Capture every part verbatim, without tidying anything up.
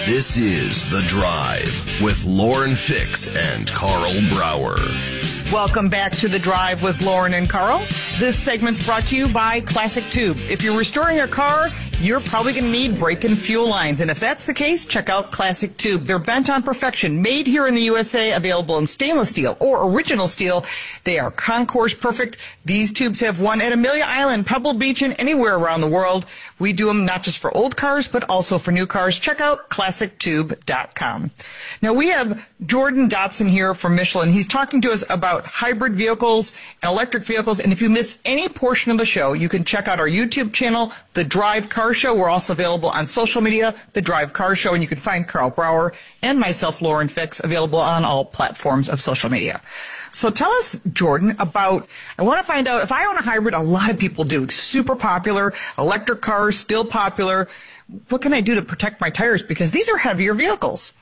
This is The Drive with Lauren Fix and Carl Brower. Welcome back to The Drive with Lauren and Carl. This segment's brought to you by Classic Tube. If you're restoring your car, you're probably going to need brake and fuel lines. And if that's the case, check out Classic Tube. They're bent on perfection, made here in the U S A, available in stainless steel or original steel. They are concourse perfect. These tubes have one at Amelia Island, Pebble Beach, and anywhere around the world. We do them not just for old cars, but also for new cars. Check out classic tube dot com. Now, we have Jordan Dotson here from Michelin. He's talking to us about hybrid vehicles and electric vehicles. And if you miss any portion of the show, you can check out our YouTube channel, The Drive Car Show. We're also available on social media, The Drive Car Show, and you can find Carl Brower and myself, Lauren Fix, available on all platforms of social media. So tell us, Jordan, about, I want to find out, if I own a hybrid, a lot of people do. It's super popular. Electric cars, still popular. What can I do to protect my tires? Because these are heavier vehicles.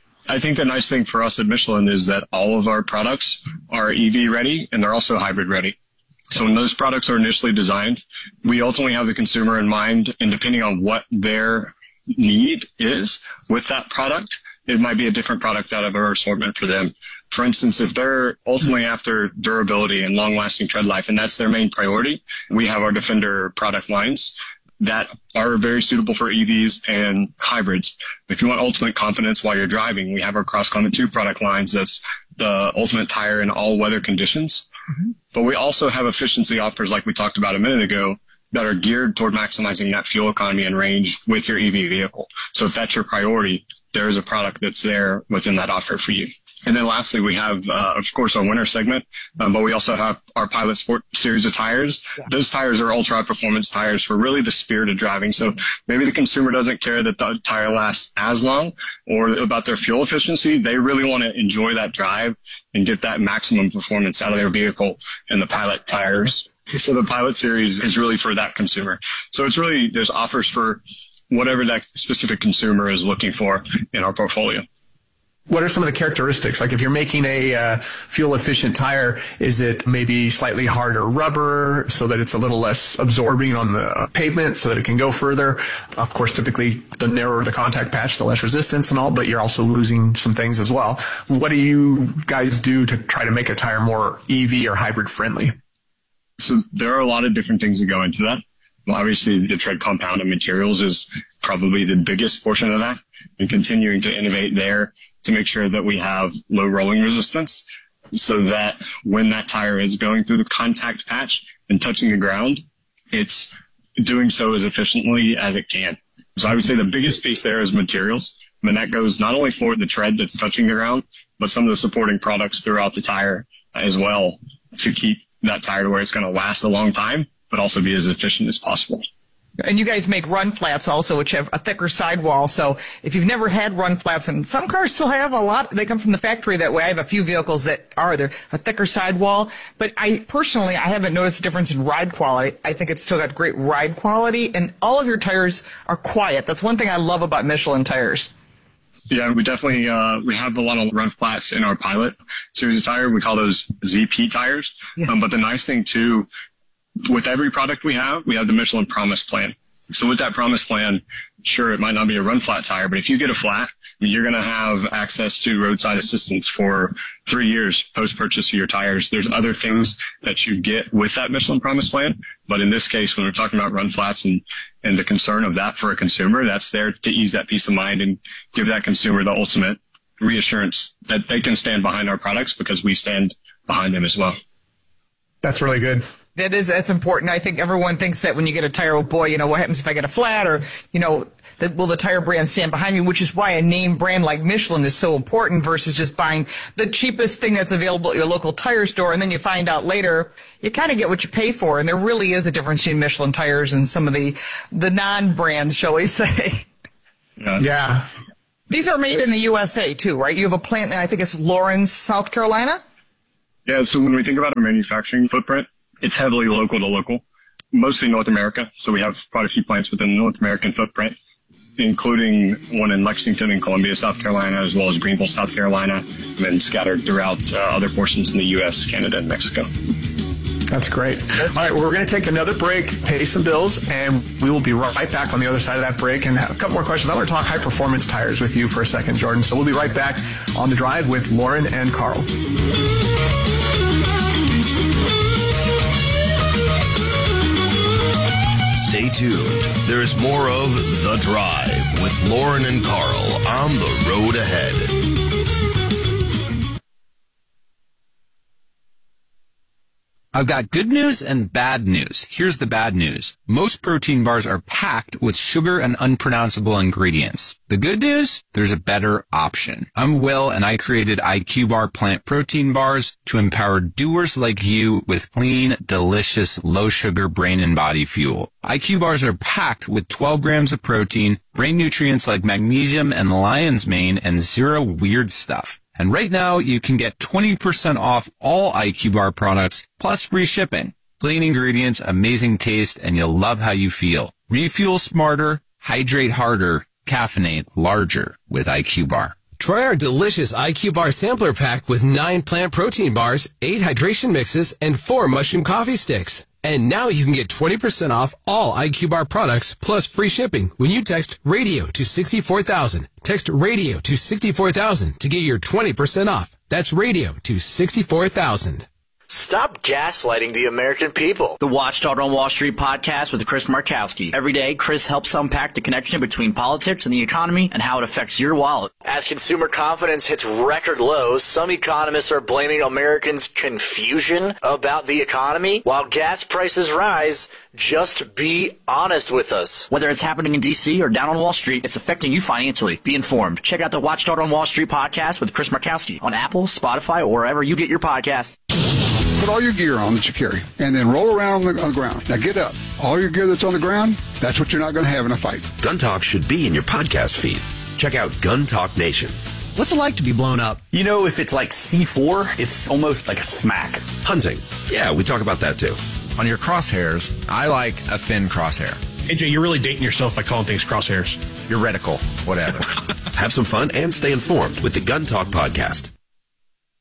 I think the nice thing for us at Michelin is that all of our products are E V ready and they're also hybrid ready. So when those products are initially designed, we ultimately have the consumer in mind, and depending on what their need is with that product, it might be a different product out of our assortment for them. For instance, if they're ultimately after durability and long-lasting tread life, and that's their main priority, we have our Defender product lines that are very suitable for E Vs and hybrids. If you want ultimate confidence while you're driving, we have our Cross Climate two product lines. That's the ultimate tire in all weather conditions. Mm-hmm. But we also have efficiency offers, like we talked about a minute ago, that are geared toward maximizing that fuel economy and range with your E V vehicle. So if that's your priority, there is a product that's there within that offer for you. And then lastly, we have, uh, of course, our winter segment, um, but we also have our Pilot Sport series of tires. Yeah. Those tires are ultra performance tires for really the spirit of driving. So maybe the consumer doesn't care that the tire lasts as long or about their fuel efficiency. They really want to enjoy that drive and get that maximum performance out of their vehicle in the Pilot tires. So the Pilot series is really for that consumer. So it's really, there's offers for whatever that specific consumer is looking for in our portfolio. What are some of the characteristics? Like if you're making a uh, fuel-efficient tire, is it maybe slightly harder rubber so that it's a little less absorbing on the pavement so that it can go further? Of course, typically the narrower the contact patch, the less resistance and all, but you're also losing some things as well. What do you guys do to try to make a tire more E V or hybrid friendly? So there are a lot of different things that go into that. Well, obviously, the tread compound and materials is probably the biggest portion of that, and continuing to innovate there to make sure that we have low rolling resistance so that when that tire is going through the contact patch and touching the ground, it's doing so as efficiently as it can. So I would say the biggest piece there is materials. And that goes not only for the tread that's touching the ground, but some of the supporting products throughout the tire as well to keep that tire to where it's going to last a long time, but also be as efficient as possible. And you guys make run flats also, which have a thicker sidewall. So if you've never had run flats, and some cars still have a lot, they come from the factory that way. I have a few vehicles that are there, a thicker sidewall. But I personally, I haven't noticed a difference in ride quality. I think it's still got great ride quality, and all of your tires are quiet. That's one thing I love about Michelin tires. Yeah, we definitely, uh, we have a lot of run flats in our Pilot series of tire. We call those Z P tires. Yeah. Um, but the nice thing too, with every product we have, we have the Michelin Promise Plan. So with that Promise Plan, sure, it might not be a run flat tire, but if you get a flat, you're going to have access to roadside assistance for three years post-purchase of your tires. There's other things that you get with that Michelin Promise Plan. But in this case, when we're talking about run flats and, and the concern of that for a consumer, that's there to ease that peace of mind and give that consumer the ultimate reassurance that they can stand behind our products because we stand behind them as well. That's really good. That is, that's important. I think everyone thinks that when you get a tire, oh boy, you know, what happens if I get a flat, or, you know, that will the tire brand stand behind me, which is why a name brand like Michelin is so important versus just buying the cheapest thing that's available at your local tire store. And then you find out later, you kind of get what you pay for. And there really is a difference between Michelin tires and some of the, the non-brands, shall we say. Yeah. yeah. These are made in the U S A too, right? You have a plant in, I think it's Lawrence, South Carolina? Yeah. So when we think about our manufacturing footprint, it's heavily local to local, mostly North America. So we have quite a few plants within the North American footprint, including one in Lexington and Columbia, South Carolina, as well as Greenville, South Carolina, and then scattered throughout uh, other portions in the U S, Canada, and Mexico. That's great. All right, well, we're going to take another break, pay some bills, and we will be right back on the other side of that break and have a couple more questions. I want to talk high-performance tires with you for a second, Jordan. So we'll be right back on The Drive with Lauren and Carl. Stay tuned. There's more of The Drive with Lauren and Carl on the road ahead. I've got good news and bad news. Here's the bad news. Most protein bars are packed with sugar and unpronounceable ingredients. The good news? There's a better option. I'm Will, and I created I Q Bar plant protein bars to empower doers like you with clean, delicious, low-sugar brain and body fuel. I Q Bars are packed with twelve grams of protein, brain nutrients like magnesium and lion's mane, and zero weird stuff. And right now, you can get twenty percent off all I Q Bar products, plus free shipping. Clean ingredients, amazing taste, and you'll love how you feel. Refuel smarter, hydrate harder, caffeinate larger with I Q Bar. Try our delicious I Q Bar sampler pack with nine plant protein bars, eight hydration mixes, and four mushroom coffee sticks. And now you can get twenty percent off all I Q Bar products plus free shipping when you text RADIO to sixty-four thousand. Text RADIO to sixty-four thousand to get your twenty percent off. That's RADIO to sixty-four thousand. Stop gaslighting the American people. The Watchdog on Wall Street podcast with Chris Markowski. Every day, Chris helps unpack the connection between politics and the economy and how it affects your wallet. As consumer confidence hits record lows, some economists are blaming Americans' confusion about the economy. While gas prices rise, just be honest with us. Whether it's happening in D C or down on Wall Street, it's affecting you financially. Be informed. Check out the Watchdog on Wall Street podcast with Chris Markowski on Apple, Spotify, or wherever you get your podcasts. Put all your gear on that you carry, and then roll around on the, on the ground. Now get up. All your gear that's on the ground, that's what you're not going to have in a fight. Gun Talk should be in your podcast feed. Check out Gun Talk Nation. What's it like to be blown up? You know, if it's like C four, it's almost like a smack. Hunting. Yeah, we talk about that too. On your crosshairs, I like a thin crosshair. A J, you're really dating yourself by calling things crosshairs. Your reticle, whatever. Have some fun and stay informed with the Gun Talk podcast.